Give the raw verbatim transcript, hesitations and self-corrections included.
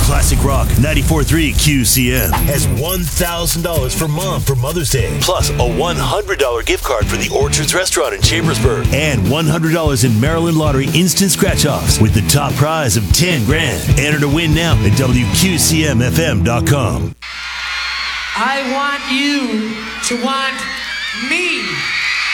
Classic Rock ninety-four point three Q C M has one thousand dollars for Mom for Mother's Day. Plus a one hundred dollars gift card for the Orchards Restaurant in Chambersburg. And one hundred dollars in Maryland Lottery instant scratch-offs with the top prize of ten grand. Enter to win now at W Q C M F M dot com. I want you to want me.